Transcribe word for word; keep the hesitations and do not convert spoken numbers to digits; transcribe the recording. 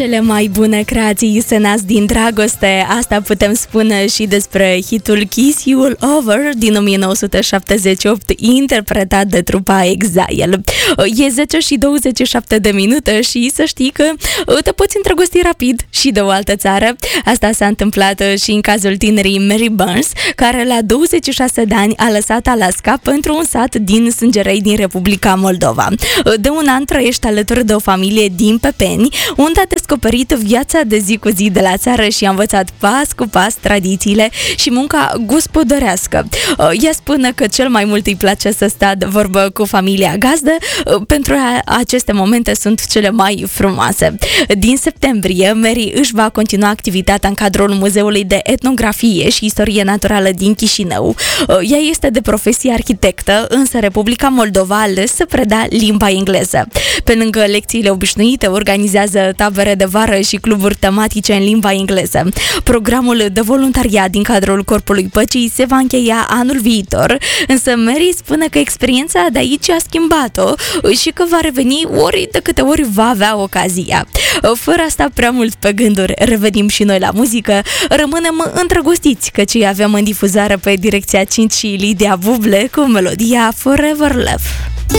Cele mai bune creații se nasc din dragoste, asta putem spune și despre hitul Kiss You All Over din o mie nouă sute șaptezeci și opt, interpretat de trupa Exile. E zece și douăzeci și șapte de minute și să știi că te poți îndrăgosti rapid și de o altă țară. Asta s-a întâmplat și în cazul tinerii Mary Burns, care la douăzeci și șase de ani a lăsat Alaska pentru un sat din Sângerei din Republica Moldova. De un an trăiește alături de o familie din Pepeni, unde a descoperit viața de zi cu zi de la țară și a învățat pas cu pas tradițiile și munca gospodărească. Ea spune că cel mai mult îi place să stea de vorbă cu familia gazdă, pentru că aceste momente sunt cele mai frumoase. Din septembrie, Mary își va continua activitatea în cadrul Muzeului de Etnografie și Istorie Naturală din Chișinău. Ea este de profesie arhitectă, însă Republica Moldova a ales să preda limba engleză. Pe lângă lecțiile obișnuite, organizează tabere de vară și cluburi tematice în limba engleză. Programul de voluntariat din cadrul Corpului Păcii se va încheia anul viitor, însă Mary spune că experiența de aici a schimbat-o și că va reveni ori de câte ori va avea ocazia. Fără a sta prea mult pe gânduri, revenim și noi la muzică, rămânem îndrăgostiți căci avem în difuzare pe Direcția cinci și Lidia Buble cu melodia Forever Love.